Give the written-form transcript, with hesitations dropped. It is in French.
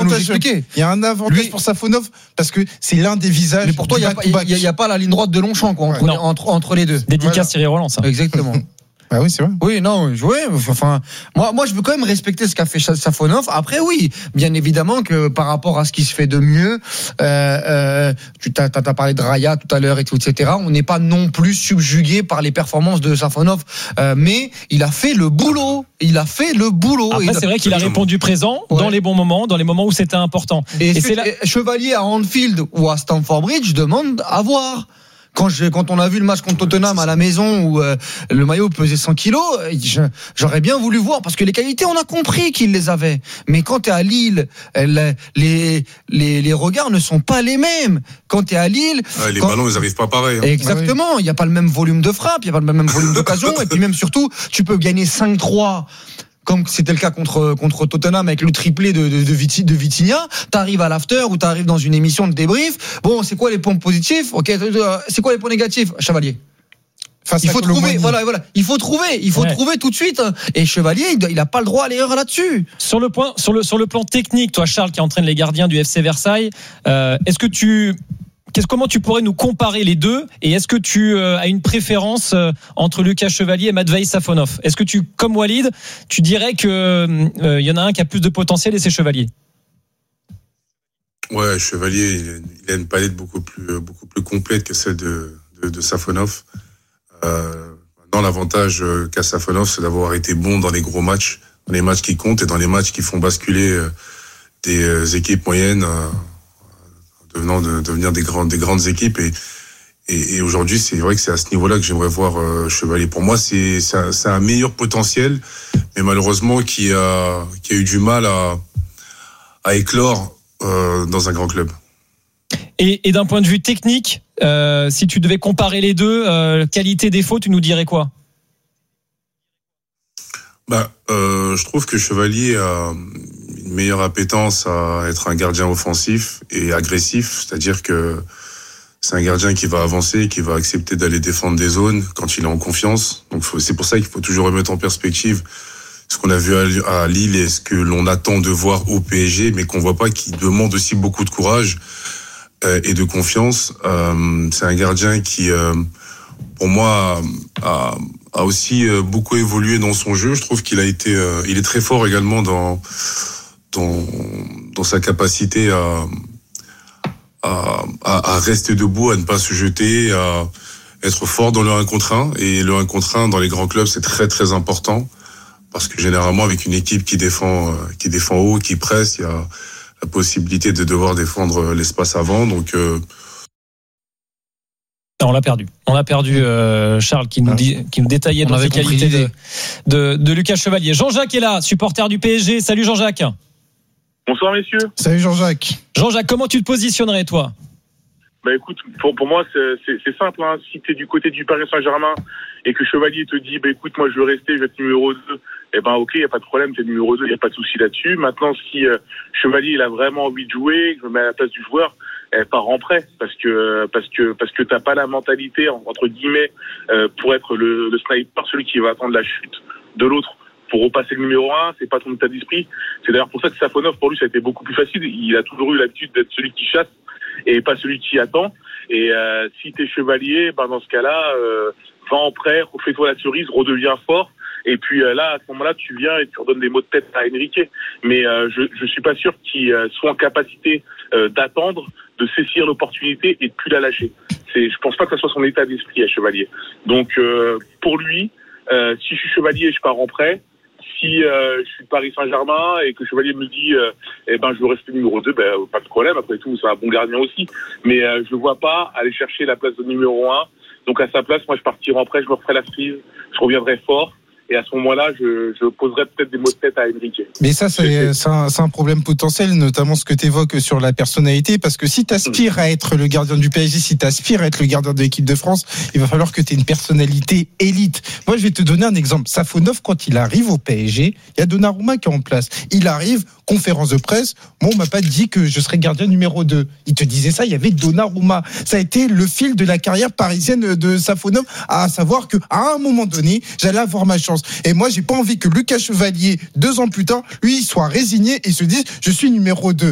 avantage. Il y a un avantage pour Safonov parce que c'est l'un des visages. Mais pour toi, il y a pas la ligne droite de Longchamp quoi, entre les deux. Dédicace Thierry Roland, ça. Exactement. Ah oui, c'est vrai. Oui, non, enfin, moi, je veux quand même respecter ce qu'a fait Safonov. Après, oui, bien évidemment que par rapport à ce qui se fait de mieux, tu t'as parlé de Raya tout à l'heure et tout, etc. On n'est pas non plus subjugué par les performances de Safonov, mais il a fait le boulot. Après, c'est vrai qu'il a répondu présent dans les bons moments, dans les moments où c'était important. Et c'est Chevalier à Anfield ou à Stamford Bridge demande à voir. Quand on a vu le match contre Tottenham à la maison où le maillot pesait 100 kilos, j'aurais bien voulu voir parce que les qualités, on a compris qu'il les avait. Mais quand t'es à Lille, les regards ne sont pas les mêmes. Quand t'es à Lille, ballons, ils arrivent pas pareil. Hein. Exactement. Il y a pas le même volume de frappe, il y a pas le même volume d'occasion, et puis même surtout, tu peux gagner 5-3. Comme c'était le cas contre Tottenham avec le triplé de Vitinha, t'arrives à l'after ou t'arrives dans une émission de débrief. Bon, c'est quoi les points positifs ? Ok, c'est quoi les points négatifs, Chevalier ? Il faut trouver, voilà. Il faut trouver tout de suite. Et Chevalier, il a pas le droit à l'erreur là-dessus. Sur le plan technique, toi, Charles, qui entraîne les gardiens du FC Versailles, comment tu pourrais nous comparer les deux, et est-ce que tu as une préférence entre Lucas Chevalier et Matvei Safonov ? Est-ce que comme Walid, tu dirais que y en a un qui a plus de potentiel et c'est Chevalier ? Ouais, Chevalier, il a une palette beaucoup plus complète que celle de Safonov. Maintenant, l'avantage qu'a Safonov, c'est d'avoir été bon dans les gros matchs, dans les matchs qui comptent et dans les matchs qui font basculer des équipes moyennes. Devenir des grandes équipes et aujourd'hui c'est vrai que c'est à ce niveau-là que j'aimerais voir Chevalier. Pour moi c'est un meilleur potentiel, mais malheureusement qui a eu du mal à éclore dans un grand club. Et d'un point de vue technique, si tu devais comparer les deux, qualité défaut, tu nous dirais quoi ? Je trouve que Chevalier a une meilleure appétence à être un gardien offensif et agressif, c'est-à-dire que c'est un gardien qui va avancer, qui va accepter d'aller défendre des zones quand il est en confiance. Donc c'est pour ça qu'il faut toujours remettre en perspective ce qu'on a vu à Lille et ce que l'on attend de voir au PSG, mais qu'on voit pas, qui demande aussi beaucoup de courage et de confiance. C'est un gardien qui, pour moi, a aussi beaucoup évolué dans son jeu. Je trouve qu'il il est très fort également dans sa capacité à rester debout, à ne pas se jeter, à être fort dans le 1 contre 1. Et le 1 contre 1 dans les grands clubs, c'est très très important parce que généralement avec une équipe qui défend haut, qui presse, il y a la possibilité de devoir défendre l'espace avant. Donc on l'a perdu. Charles qui nous détaillait dans les qualités de Lucas Chevalier. Jean-Jacques est là, supporter du PSG. Salut Jean-Jacques. Bonsoir messieurs. Salut Jean-Jacques. Jean-Jacques, comment tu te positionnerais toi ? Écoute, pour moi c'est simple. Hein. Si t'es du côté du Paris Saint-Germain et que Chevalier te dit écoute, moi je veux rester, je vais être numéro 2, ok, il y a pas de problème, t'es numéro 2, il y a pas de souci là-dessus. Maintenant si Chevalier il a vraiment envie de jouer, je me mets à la place du joueur, part en prêt parce que t'as pas la mentalité entre guillemets pour être le sniper, celui qui va attendre la chute de l'autre pour repasser le numéro 1, c'est pas ton état d'esprit. C'est d'ailleurs pour ça que Safonov, pour lui, ça a été beaucoup plus facile. Il a toujours eu l'habitude d'être celui qui chasse et pas celui qui attend. Et si t'es Chevalier, dans ce cas-là, va en prêt, refais-toi la cerise, redeviens fort. Et puis là, à ce moment-là, tu viens et tu redonnes des mots de tête à Enrique. Mais je suis pas sûr qu'il soit en capacité d'attendre, de saisir l'opportunité et de plus la lâcher. Je pense pas que ça soit son état d'esprit à Chevalier. Donc pour lui, si je suis Chevalier, je pars en prêt. Si je suis Paris Saint-Germain et que Chevalier me dit je veux rester numéro 2, pas de problème, après tout c'est un bon gardien aussi, mais je vois pas aller chercher la place de numéro 1. Donc à sa place, moi je partirai en prêt, je me referai la cerise, je reviendrai fort. Et à ce moment-là, je poserai peut-être des mots de tête à Enrique. Mais ça, c'est un problème potentiel, notamment ce que tu évoques sur la personnalité, parce que si tu aspires à être le gardien du PSG, si tu aspires à être le gardien de l'équipe de France, il va falloir que tu aies une personnalité élite. Moi, je vais te donner un exemple. Safonov, quand il arrive au PSG, il y a Donnarumma qui est en place. Il arrive, conférence de presse, moi, on m'a pas dit que je serais gardien numéro 2. Il te disait ça, il y avait Donnarumma. Ça a été le fil de la carrière parisienne de Safonov, à savoir que à un moment donné, j'allais avoir ma chance. Et moi, j'ai pas envie que Lucas Chevalier, 2 ans plus tard, lui, il soit résigné et se dise, je suis numéro 2.